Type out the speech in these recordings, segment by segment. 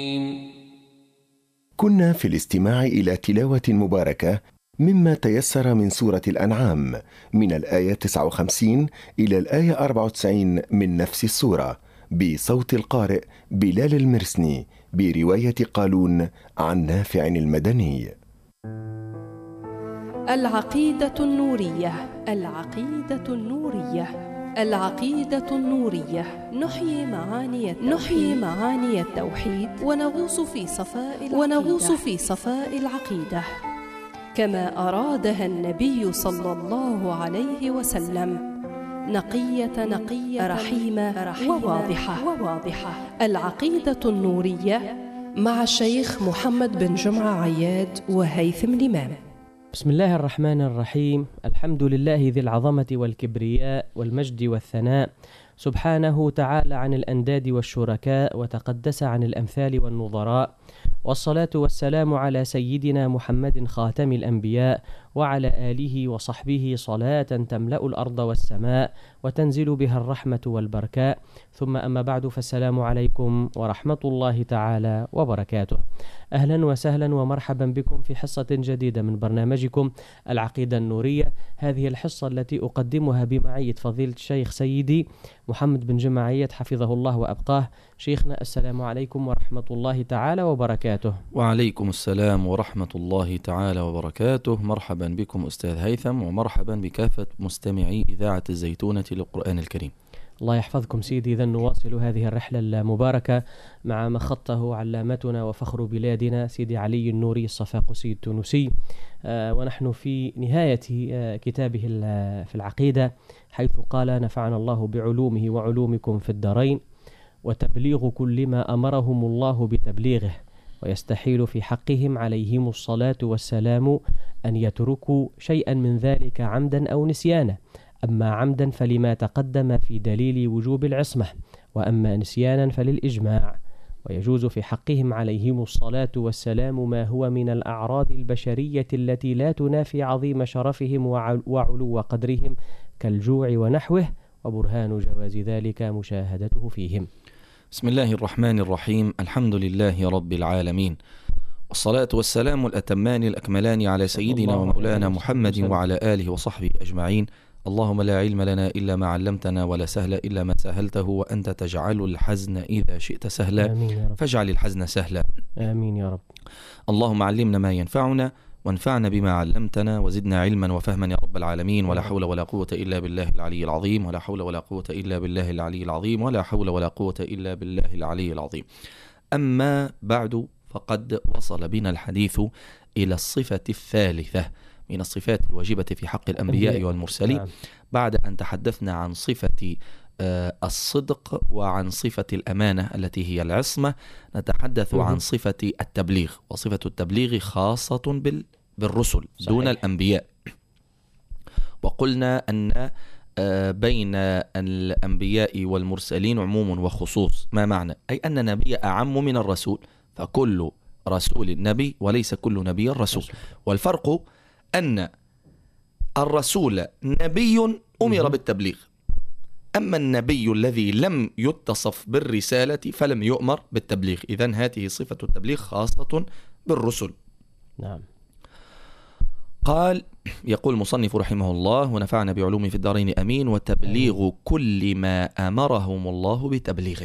كنا في الاستماع إلى تلاوة مباركة مما تيسر من سورة الأنعام من الآية 59 إلى الآية 94 من نفس السورة بصوت القارئ بلال المرسني برواية قالون عن نافع المدني. العقيدة النورية. العقيدة النورية. العقيدة النورية. نحيي معاني التوحيد ونغوص في صفاء العقيدة كما أرادها النبي صلى الله عليه وسلم، نقية رحيمة وواضحة. العقيدة النورية مع الشيخ محمد بن جمعة عياد وهيثم الإمام. بسم الله الرحمن الرحيم. الحمد لله ذي العظمة والكبرياء والمجد والثناء، سبحانه تعالى عن الأنداد والشركاء، وتقدس عن الأمثال والنظراء، والصلاة والسلام على سيدنا محمد خاتم الأنبياء وعلى آله وصحبه صلاة تملأ الأرض والسماء وتنزل بها الرحمة والبركاء، ثم أما بعد، فالسلام عليكم ورحمة الله تعالى وبركاته. أهلا وسهلا ومرحبا بكم في حصة جديدة من برنامجكم العقيدة النورية. هذه الحصة التي أقدمها بمعية فضيلة الشيخ سيدي محمد بن جمعة عياد حفظه الله وأبقاه. شيخنا، السلام عليكم ورحمة الله تعالى وبركاته. وعليكم السلام ورحمة الله تعالى وبركاته. مرحبا بكم أستاذ هيثم، ومرحبا بكافة مستمعي إذاعة الزيتونة للقرآن الكريم. الله يحفظكم سيدي. إذن نواصل هذه الرحلة المباركة مع ما خطه علامتنا وفخر بلادنا سيدي علي النوري الصفاقسي التونسي، ونحن في نهاية كتابه في العقيدة، حيث قال: نفعنا الله بعلومه وعلومكم في الدارين، وتبليغ كل ما أمرهم الله بتبليغه، ويستحيل في حقهم عليهم الصلاة والسلام أن يتركوا شيئا من ذلك عمدا أو نسيانا، أما عمدا فلما تقدم في دليل وجوب العصمة، وأما نسيانا فللإجماع، ويجوز في حقهم عليهم الصلاة والسلام ما هو من الأعراض البشرية التي لا تنافي عظيم شرفهم وعلو قدرهم كالجوع ونحوه، وبرهان جواز ذلك مشاهدته فيهم. بسم الله الرحمن الرحيم. الحمد لله رب العالمين، والصلاة والسلام الأتمان الأكملان على سيدنا ومولانا محمد وعلى آله وصحبه أجمعين. اللهم لا علم لنا إلا ما علمتنا، ولا سهل إلا ما سهلته، وأنت تجعل الحزن إذا شئت سهلا، فاجعل الحزن سهلا. آمين يا رب. اللهم علمنا ما ينفعنا، وانفعنا بما علمتنا، وزدنا علما وفهما يا رب العالمين. ولا حول ولا قوة إلا بالله العلي العظيم، ولا حول ولا قوة إلا بالله العلي العظيم، ولا حول ولا قوة إلا بالله العلي العظيم. أما بعد، فقد وصل بنا الحديث إلى الصفة الثالثة من الصفات الواجبة في حق الأنبياء والمرسلين، بعد أن تحدثنا عن صفة الصدق وعن صفة الأمانة التي هي العصمة. نتحدث عن صفة التبليغ، وصفة التبليغ خاصة بالرسل دون الأنبياء. وقلنا أن بين الأنبياء والمرسلين عموم وخصوص. ما معنى؟ أي أن النبي أعم من الرسول، فكل رسول نبي وليس كل نبي رسول. والفرق أن الرسول نبي أمر بالتبليغ، أما النبي الذي لم يتصف بالرسالة فلم يؤمر بالتبليغ. إذن هذه صفة التبليغ خاصة بالرسل. نعم. قال: يقول المصنف رحمه الله: ونفعنا بعلومه في الدارين أمين، وتبليغ كل ما أمرهم الله بتبليغه.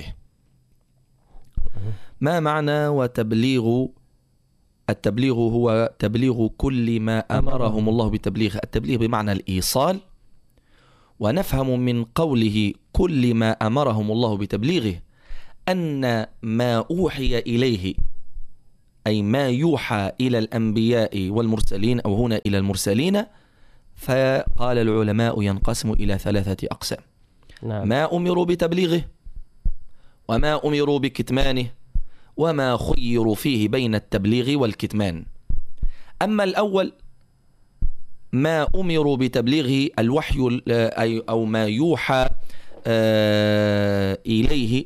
ما معنى وتبليغ؟ التبليغ هو تبليغ كل ما أمرهم الله بتبليغه. التبليغ بمعنى الإيصال، ونفهم من قوله كل ما أمرهم الله بتبليغه أن ما أوحي إليه، أي ما يوحى إلى الأنبياء والمرسلين، أو هنا إلى المرسلين، فقال العلماء ينقسم إلى 3 أقسام. ما أمروا بتبليغه، وما أمروا بكتمانه، وما خيروا فيه بين التبليغ والكتمان. أما الأول ما أمروا بتبليغه الوحي أو ما يوحى إليه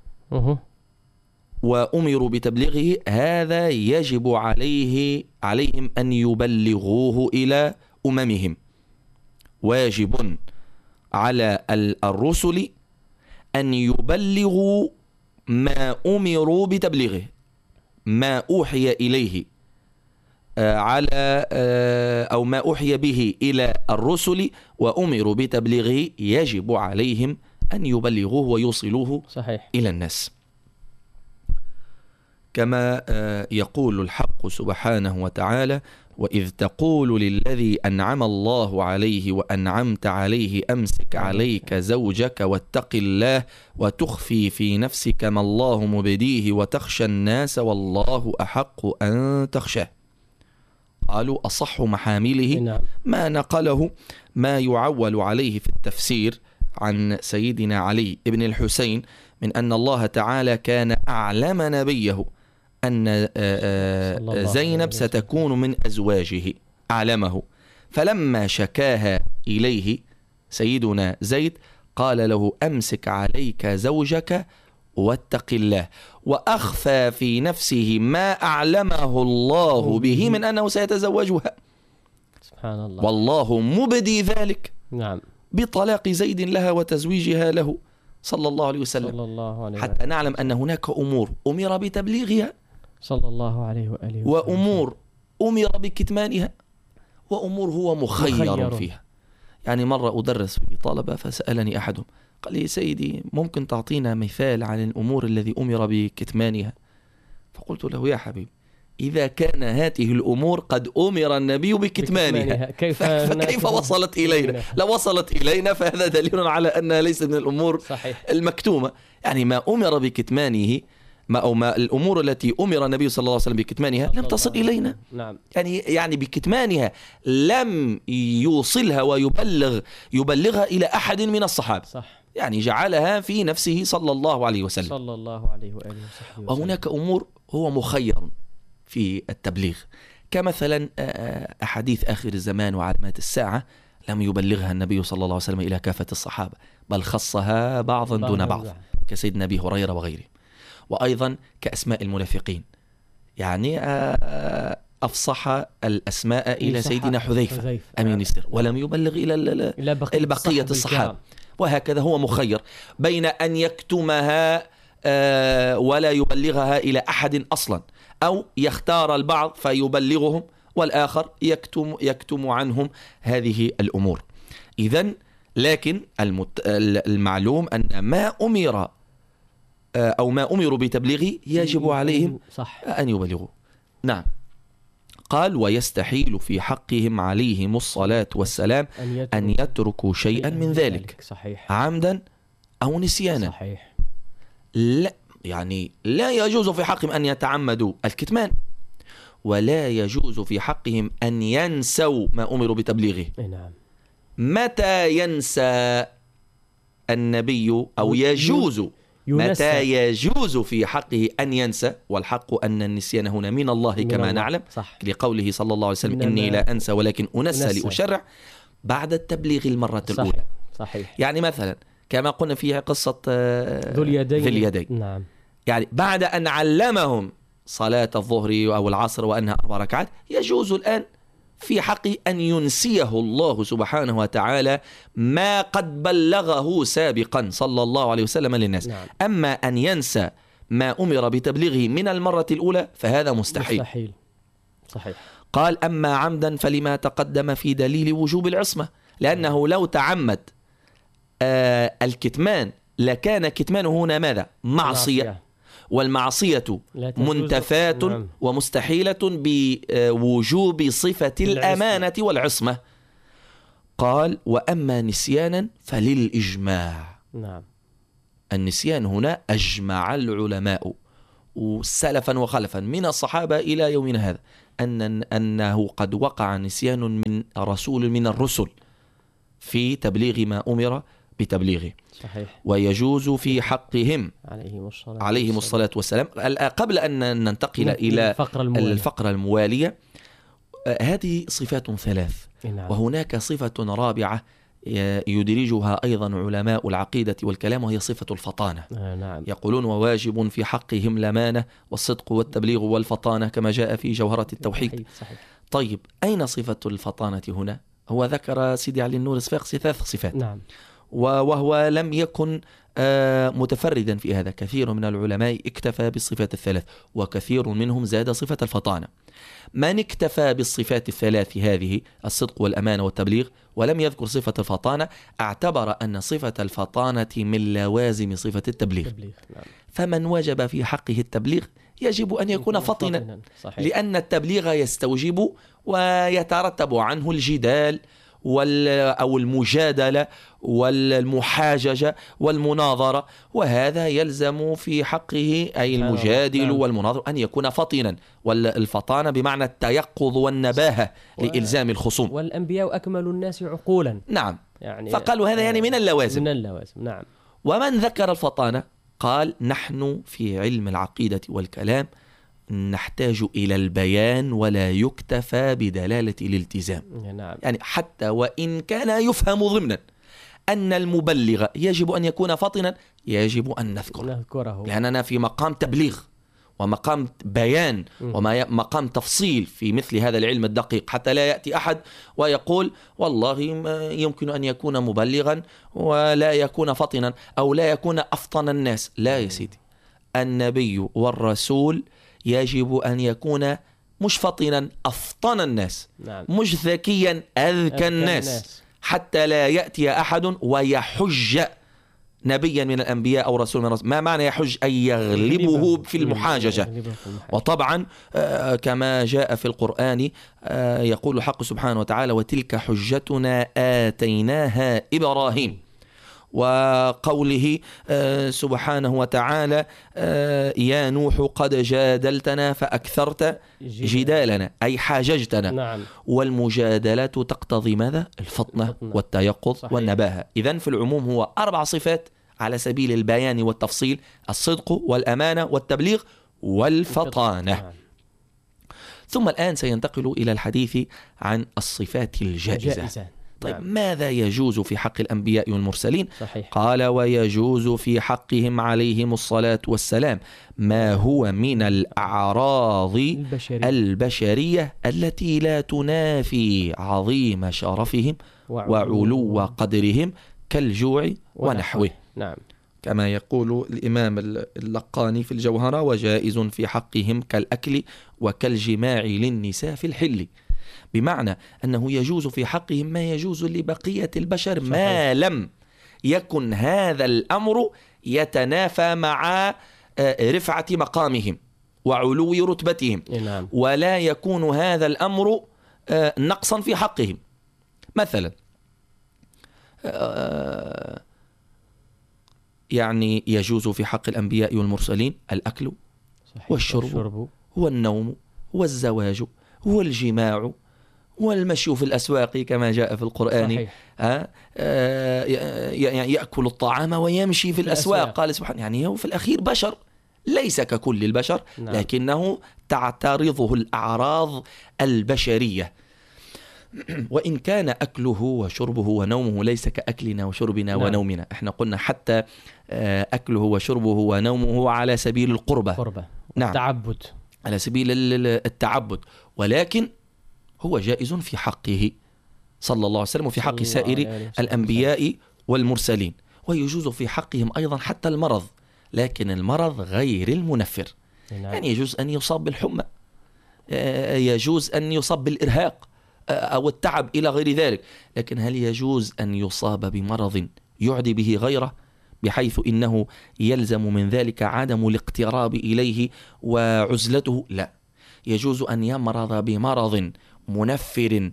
وأمروا بتبليغه، هذا يجب عليهم أن يبلغوه إلى أممهم. واجب على الرسل أن يبلغوا ما أمروا بتبليغه، ما أوحي إليه على أو ما أوحي به إلى الرسل وأمروا بتبليغه يجب عليهم أن يبلغوه ويوصلوه صحيح. إلى الناس. كما يقول الحق سبحانه وتعالى: وإذ تقول للذي أنعم الله عليه وأنعمت عليه أمسك عليك زوجك واتق الله وتخفي في نفسك ما الله مبديه وتخشى الناس والله أحق أن تخشاه. قالوا أصح محامله ما نقله ما يعول عليه في التفسير عن سيدنا علي بن الحسين من أن الله تعالى كان أعلم نبيه أن زينب ستكون من أزواجه، أعلمه، فلما شكاها إليه سيدنا زيد قال له: أمسك عليك زوجك واتق الله، وأخفى في نفسه ما أعلمه الله به من أنه سيتزوجها. سبحان الله. والله مبدي ذلك نعم بطلاق زيد لها وتزويجها له صلى الله عليه وسلم، صلى الله عليه حتى نعلم أن هناك أمور أمر بتبليغها صلى الله عليه وآله وسلم، وأمور أمر بكتمانها، وأمور هو مخير فيها. يعني مرة أدرس في طلبة فسألني أحدهم قال لي: سيدي ممكن تعطينا مثال عن الأمور الذي أمر بكتمانها؟ فقلت له: يا حبيبي، إذا كان هذه الأمور قد أمر النبي بكتمانها فكيف وصلت إلينا؟ لو وصلت إلينا فهذا دليل على أنها ليست من الأمور صحيح المكتومة. يعني ما أمر بكتمانه ما الأمور التي أمر النبي صلى الله عليه وسلم بكتمانها لم تصل إلينا. نعم. يعني بكتمانها لم يوصلها يبلغها إلى أحد من الصحابة. صح. يعني جعلها في نفسه صلى الله عليه وسلم. صلى الله عليه وآله وسلم. وهناك أمور هو مخير في التبليغ، كمثلا أحاديث آخر الزمان وعلامات الساعة لم يبلغها النبي صلى الله عليه وسلم إلى كافة الصحابة، بل خصها بعضا دون بعض كسيدنا أبي هريرة وغيره. وأيضا كأسماء المنافقين، يعني أفصح الأسماء إلى سيدنا حذيفة أمين السر ولم يبلغ إلى بقية الصحابة. وهكذا هو مخير بين أن يكتمها ولا يبلغها إلى أحد أصلا، أو يختار البعض فيبلغهم والآخر يكتم عنهم هذه الأمور. إذن لكن المعلوم أن ما أمر أو ما أمروا بتبليغه يجب عليهم أن يبلغوا. نعم. قال: ويستحيل في حقهم عليهم الصلاة والسلام أن يتركوا شيئا من ذلك صحيح. عمدا أو نسيانا. صحيح. لا، يعني لا يجوز في حقهم أن يتعمدوا الكتمان، ولا يجوز في حقهم أن ينسوا ما أمروا بتبليغه. نعم. متى ينسى النبي أو يجوز متى يجوز في حقه أن ينسى؟ والحق أن النسيان هنا من الله كما نعلم، لقوله صلى الله عليه وسلم: إني لا أنسى ولكن أنسى لأشرع، بعد التبليغ المرة الأولى. صحيح. يعني مثلا كما قلنا في قصة ذو اليدين. نعم. يعني بعد أن علمهم صلاة الظهر أو العصر وأنها 4 ركعات، يجوز الآن في حقه أن ينسيه الله سبحانه وتعالى ما قد بلغه سابقا صلى الله عليه وسلم للناس. نعم. أما أن ينسى ما أمر بتبليغه من المرة الأولى فهذا مستحيل. صحيح. قال: أما عمدا فلما تقدم في دليل وجوب العصمة، لأنه لو تعمد الكتمان لكان كتمانه هنا ماذا؟ معصية، والمعصية منتفاة ومستحيلة بوجوب صفة الأمانة والعصمة. قال: وأما نسيانا فللإجماع. نعم. النسيان هنا أجمع العلماء سلفا وخلفا من الصحابة إلى يومنا هذا أنه قد وقع نسيان من رسول من الرسل في تبليغ ما أمر بتبليغه. صحيح. ويجوز في حقهم عليهم الصلاة والسلام. قبل أن ننتقل إلى الفقرة الموالية، هذه صفات 3. نعم. وهناك صفة رابعة يدرجها أيضا علماء العقيدة والكلام، وهي صفة الفطانة. نعم. يقولون: وواجب في حقهم الأمانة والصدق والتبليغ والفطانة كما جاء في جوهرة التوحيد. صحيح. طيب، أين صفة الفطانة هنا؟ هو ذكر سيدي علي النور الصفاقسي 3 صفات. نعم. وهو لم يكن متفردا في هذا. كثير من العلماء اكتفى بالصفات الثلاث، وكثير منهم زاد صفة الفطانة. من اكتفى بالصفات الثلاث هذه، الصدق والأمانة والتبليغ، ولم يذكر صفة الفطانة، اعتبر أن صفة الفطانة من لوازم صفة التبليغ. فمن وجب في حقه التبليغ يجب أن يكون فطنا، لأن التبليغ يستوجب ويترتب عنه الجدال أو المجادلة والمحاججة والمناظرة، وهذا يلزم في حقه أي المجادل والمناظر أن يكون فطنا، والفطانة بمعنى التيقظ والنباهة لإلزام الخصوم. والأنبياء أكمل الناس عقولا. نعم، يعني فقالوا هذا يعني من اللوازم. نعم. ومن ذكر الفطانة قال: نحن في علم العقيدة والكلام نحتاج إلى البيان ولا يكتفى بدلالة الالتزام. نعم. يعني حتى وإن كان يفهم ضمنا أن المبلغ يجب أن يكون فطنا، يجب أن نذكره، لأننا في مقام تبليغ ومقام بيان ومقام تفصيل في مثل هذا العلم الدقيق، حتى لا يأتي أحد ويقول والله يمكن أن يكون مبلغا ولا يكون فطنا أو لا يكون أفطن الناس. لا يا سيدي، النبي والرسول يجب أن يكون مش فطنا أفطن الناس، نعم. مش ذكيا أذكى الناس، حتى لا يأتي أحد ويحج نبيا من الأنبياء أو رسول من الرسول. ما معنى يحج؟ أي يغلبه في المحاججة. وطبعا كما جاء في القرآن يقول الحق سبحانه وتعالى: وتلك حجتنا آتيناها إبراهيم. وقوله سبحانه وتعالى: يا نوح قد جادلتنا فأكثرت جدالنا، أي حاججتنا. نعم. والمجادلة تقتضي ماذا؟ الفطنة والتيقظ والنباهة. إذن في العموم هو 4 صفات على سبيل البيان والتفصيل: الصدق والأمانة والتبليغ والفطانة. ثم الآن سينتقل إلى الحديث عن الصفات الجائزة. طيب، ماذا يجوز في حق الأنبياء والمرسلين؟ صحيح. قال: ويجوز في حقهم عليهم الصلاة والسلام ما هو من الأعراض البشرية التي لا تنافي عظيم شرفهم وعلو قدرهم كالجوع ونحوه. نعم. كما يقول الإمام اللقاني في الجوهرة: وجائز في حقهم كالأكل وكالجماع للنساء في الحل. بمعنى أنه يجوز في حقهم ما يجوز لبقية البشر، ما لم يكن هذا الأمر يتنافى مع رفعة مقامهم وعلو رتبتهم. نعم. ولا يكون هذا الأمر نقصا في حقهم. مثلا يعني يجوز في حق الأنبياء والمرسلين الأكل والشرب والنوم والزواج والجماع والمشي في الأسواق كما جاء في القرآن. يأكل الطعام ويمشي في الأسواق. قال سبحانه يعني هو في الأخير بشر، ليس ككل البشر. نعم. لكنه تعترضه الأعراض البشرية. وإن كان أكله وشربه ونومه ليس كأكلنا وشربنا. نعم. ونومنا. احنا قلنا حتى أكله وشربه ونومه على سبيل القربة. نعم. التعبد، على سبيل التعبد، ولكن هو جائز في حقه صلى الله عليه وسلم وفي حق سائر الأنبياء والمرسلين. ويجوز في حقهم أيضا حتى المرض، لكن المرض غير المنفر. يعني يجوز أن يصاب بالحمى، يجوز أن يصاب بالإرهاق أو التعب إلى غير ذلك. لكن هل يجوز أن يصاب بمرض يعدي به غيره بحيث إنه يلزم من ذلك عدم الاقتراب إليه وعزلته؟ لا، يجوز أن يمرض بمرض منفر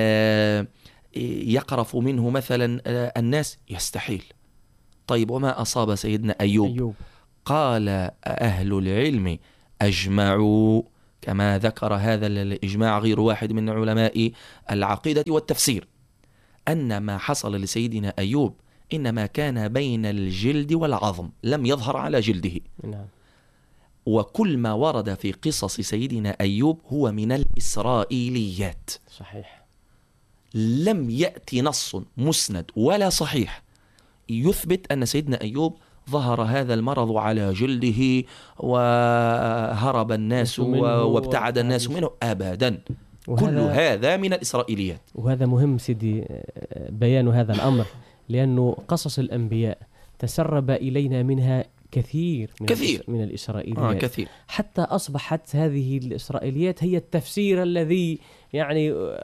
يقرف منه مثلا الناس، يستحيل. طيب، وما أصاب سيدنا أيوب؟ قال أهل العلم أجمعوا، كما ذكر هذا الإجماع غير واحد من علماء العقيدة والتفسير، أن ما حصل لسيدنا أيوب إنما كان بين الجلد والعظم، لم يظهر على جلده. نعم. وكل ما ورد في قصص سيدنا أيوب هو من الإسرائيليات. صحيح. لم يأتي نص مسند ولا صحيح يثبت أن سيدنا أيوب ظهر هذا المرض على جلده وهرب الناس وابتعد الناس منه أبدا. كل هذا من الإسرائيليات. وهذا مهم سيدي بيان هذا الأمر، لأنه قصص الأنبياء تسرب إلينا منها كثير من الإسرائيليات كثير. حتى أصبحت هذه الإسرائيليات هي التفسير الذي يعني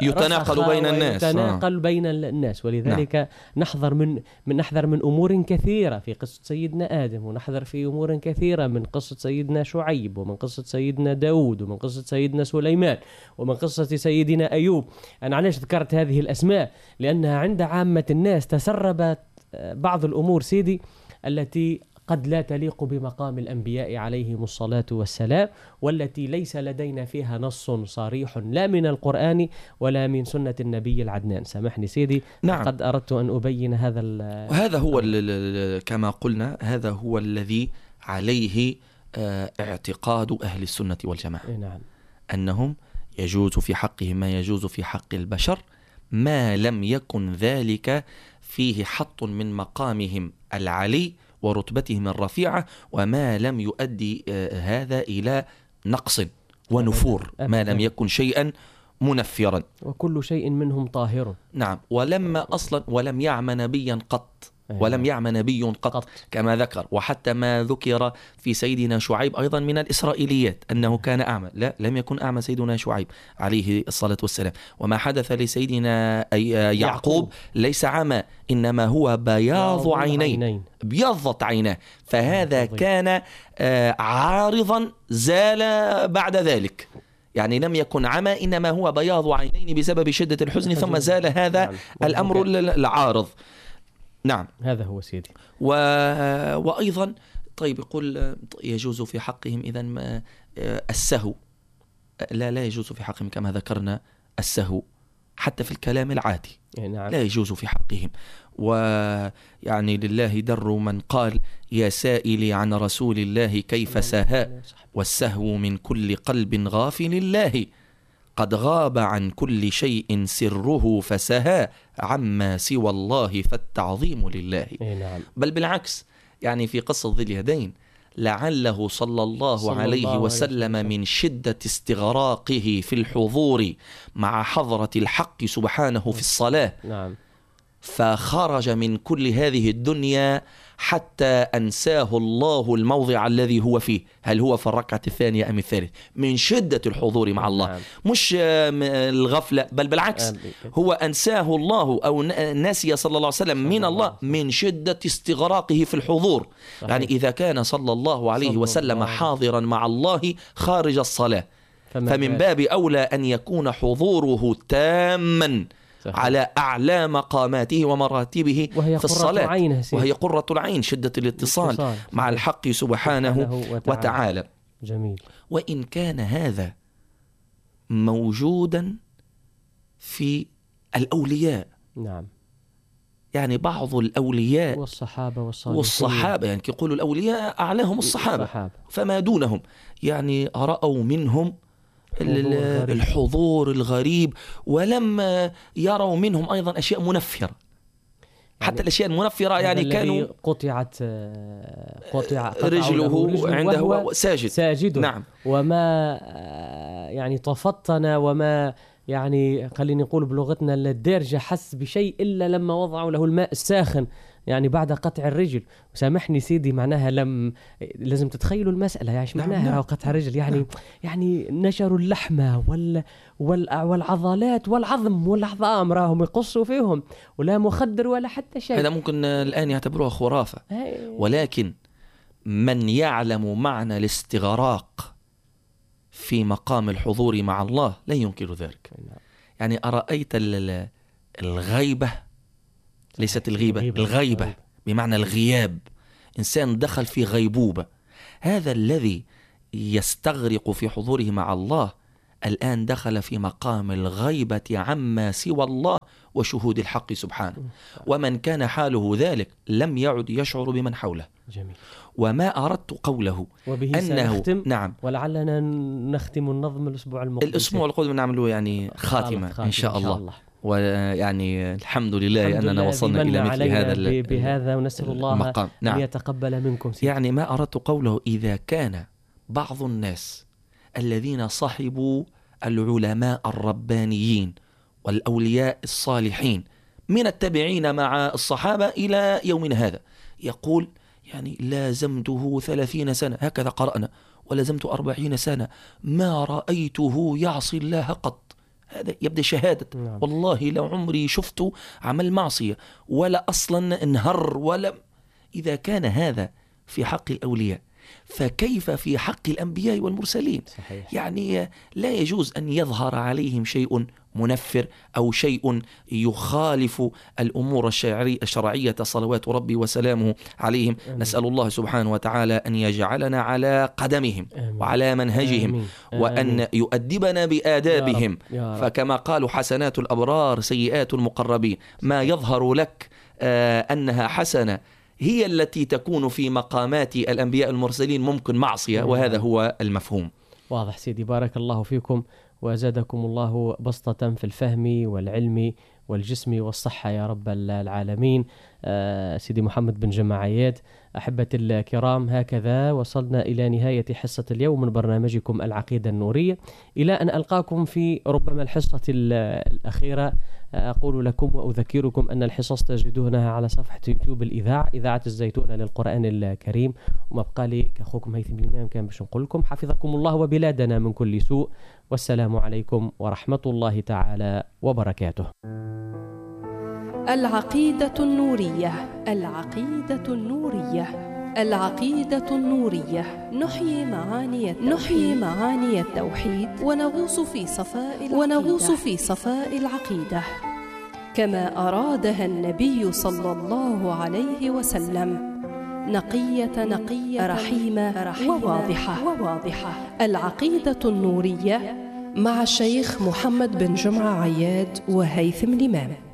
يتناقل بين الناس. ولذلك نحذر من أمور كثيرة في قصة سيدنا آدم، ونحذر في أمور كثيرة من قصة سيدنا شعيب، ومن قصة سيدنا داود، ومن قصة سيدنا سليمان، ومن قصة سيدنا أيوب. أنا علاش ذكرت هذه الأسماء؟ لأنها عند عامة الناس تسربت بعض الأمور سيدي التي قد لا تليق بمقام الأنبياء عليهم الصلاة والسلام، والتي ليس لدينا فيها نص صريح لا من القرآن ولا من سنة النبي العدنان. سامحني سيدي. نعم. قد أردت أن أبين هذا هو كما قلنا هذا هو الذي عليه اعتقاد أهل السنة والجماعة. نعم. أنهم يجوز في حقهم ما يجوز في حق البشر ما لم يكن ذلك فيه حط من مقامهم العلي ورتبتهم الرفيعة، وما لم يؤدي هذا إلى نقص ونفور، ما لم يكن شيئا منفرا، وكل شيء منهم طاهر. نعم. ولم يعم نبيا قط، ولم يعم نبي قط كما ذكر. وحتى ما ذكر في سيدنا شعيب أيضا من الإسرائيليات أنه كان أعمى، لا، لم يكن أعمى سيدنا شعيب عليه الصلاة والسلام. وما حدث لسيدنا يعقوب ليس عمى، إنما هو بياض عينين، بيضت عيناه، فهذا كان عارضا زال بعد ذلك. يعني لم يكن عمى، إنما هو بياض عينين بسبب شدة الحزن، ثم زال هذا الأمر العارض. نعم. هذا هو سيدي. وأيضا طيب يقول يجوز في حقهم إذن السهو. لا يجوز في حقهم كما ذكرنا السهو حتى في الكلام العادي. نعم. لا يجوز في حقهم. ويعني لله در من قال يا سائلي عن رسول الله كيف سهى، والسهو من كل قلب غافل الله، قد غاب عن كل شيء سره فسهى، عما سوى الله فالتعظيم لله. نعم. بل بالعكس، يعني في قصة ذي اليدين لعله صلى الله عليه وسلم من شدة استغراقه في الحضور مع حضرة الحق سبحانه في الصلاة، نعم، فخرج من كل هذه الدنيا حتى أنساه الله الموضع الذي هو فيه، هل هو في الركعة الثانية أم الثالث، من شدة الحضور مع الله. نعم. مش الغفلة، بل بالعكس، هو أنساه الله أو نسي صلى الله عليه وسلم من الله من شدة استغراقه في الحضور. صحيح. يعني إذا كان صلى الله عليه وسلم حاضرا مع الله خارج الصلاة، فمن باب أولى أن يكون حضوره تاما على أعلى مقاماته ومراتبه في الصلاة، وهي قرة العين، شدة الاتصال مع الحق سبحانه وتعالى. جميل. وإن كان هذا موجودا في الأولياء، نعم، يعني بعض الأولياء والصحابة يعني يقولوا الأولياء أعلاهم الصحابة، فما دونهم يعني رأوا منهم الحضور الغريب، ولم يروا منهم أيضا أشياء منفرة، حتى الأشياء المنفرة يعني كانوا قطع رجله عنده ساجد. نعم. وما يعني تفطن، وما يعني خليني نقول بلغتنا الدارجة حس بشيء إلا لما وضعوا له الماء الساخن، يعني بعد قطع الرجل. وسامحني سيدي، معناها لازم تتخيلوا المسألة، يعني معناها نعم. قطع الرجل يعني نشروا اللحمة والعضلات والعظم والعظام، راهم يقصوا فيهم، ولا مخدر ولا حتى شيء. هذا ممكن الآن يعتبروها خرافة، ولكن من يعلم معنى الاستغراق في مقام الحضور مع الله لا ينكر ذلك. يعني أرأيت الغيبة، ليست الغيبة بمعنى الغياب، إنسان دخل في غيبوبة، هذا الذي يستغرق في حضوره مع الله الآن دخل في مقام الغيبة عما سوى الله وشهود الحق سبحانه. ومن كان حاله ذلك لم يعد يشعر بمن حوله. جميل. وما أردت قوله أنه نعم، ولعلنا نختم النظم الأسبوع القادم نعمله يعني خاتمة إن شاء الله. ويعني الحمد لله أننا وصلنا إلى مثل هذا بهذا، ونسأل الله المقام. نعم. أن يتقبل منكم سيدي. يعني ما أردت قوله إذا كان بعض الناس الذين صحبوا العلماء الربانيين والأولياء الصالحين من التابعين مع الصحابة إلى يومنا هذا، يقول يعني لازمته 30 سنة هكذا قرأنا، ولازمت 40 سنة ما رأيته يعصي الله قط. هذا يبدأ شهادة والله لو عمري شفته عمل معصية ولا أصلا انهر ولا. إذا كان هذا في حق الأولياء فكيف في حق الأنبياء والمرسلين؟ صحيح. يعني لا يجوز أن يظهر عليهم شيء منفر أو شيء يخالف الأمور الشرعية صلوات ربي وسلامه عليهم. أمين. نسأل الله سبحانه وتعالى أن يجعلنا على قدمهم أمين. وعلى منهجهم. أمين. وأن يؤدبنا بآدابهم، يا رب. فكما قالوا حسنات الأبرار سيئات المقربين. ما يظهر لك أنها حسنة هي التي تكون في مقامات الأنبياء المرسلين ممكن معصية، وهذا هو المفهوم. واضح سيدي، بارك الله فيكم وزادكم الله بسطة في الفهم والعلم والجسم والصحة يا رب العالمين. سيدي محمد بن جمع عياد، أحبتي الكرام، هكذا وصلنا إلى نهاية حصة اليوم من برنامجكم العقيدة النورية. إلى أن ألقاكم في ربما الحصة الأخيرة، أقول لكم وأذكركم أن الحصص تجدونها على صفحة يوتيوب الإذاعة، إذاعة الزيتونة للقرآن الكريم. وما بقى لي كأخوكم هيثم الإمام كان باش نقول لكم حفظكم الله وبلادنا من كل سوء، والسلام عليكم ورحمة الله تعالى وبركاته. العقيدة النورية، العقيدة النورية، العقيدة النورية. نحيي معاني التوحيد ونغوص في صفاء العقيدة كما أرادها النبي صلى الله عليه وسلم، نقية رحيمة وواضحة. العقيدة النورية مع الشيخ محمد بن جمع عياد وهيثم الإمام.